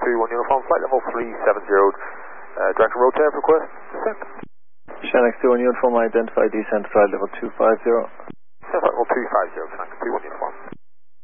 21 uniform, flight level 370, director road tariff request, descent. Shannon X21 uniform, identified descent, flight level 250. Flight level 250, Shannon X21 uniform.